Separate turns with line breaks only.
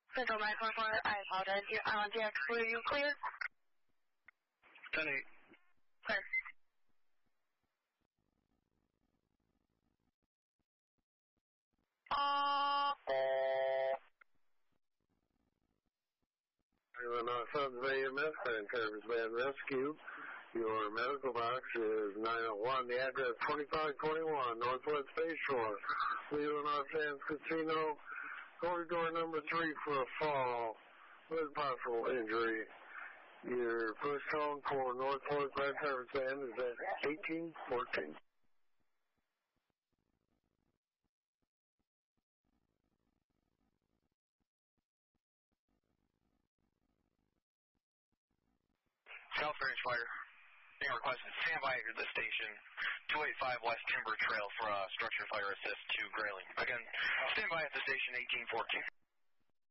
Central 944, I apologize. You're on DX. Were you clear?
10-8.
Clear.
Sons AMS, Grand Service Band Rescue. Your medical box is 901. The address 2521 Northwest Bayshore, Leland Los Angeles Casino. Corridor number 3 for a fall with possible injury. Your first tone for Northwest Grand Service Band is at 1814.
South Range Fire. Being requested, stand by at the station, 285 West Timber Trail for structure fire assist to Grayling. Again, stand by at the station, 1814.